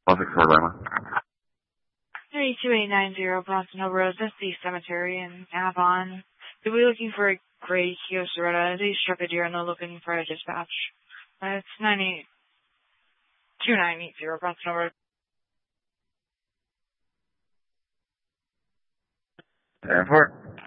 164 Lima. 32890 Boston Hill Road. That's the cemetery in Avon. They'll be looking for a gray Kia Soretta. They struck a deer and they're looking for a dispatch. It's 2980 Boston Hill Road. 10-4.